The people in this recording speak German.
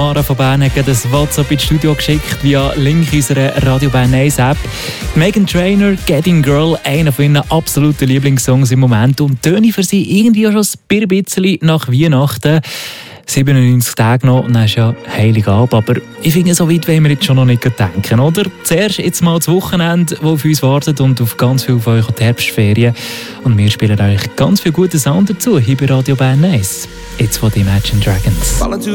Mara von Bern hat das WhatsApp ins Studio geschickt via Link unserer Radio Bern 1 App. Meghan Trainor, Getting Girl, einer von ihren absoluten Lieblingssongs im Moment. Und Töne für sie irgendwie schon ein bisschen nach Weihnachten. 97 Tage noch und dann ist ja Heiligabend. Aber ich finde, so weit wollen wir jetzt schon noch nicht denken, oder? Zuerst jetzt mal das Wochenende, das auf uns wartet und auf ganz viel von euch die Herbstferien. Und wir spielen euch ganz viel guten Sound dazu hier bei Radio Bern 1. Jetzt von den Imagine Dragons.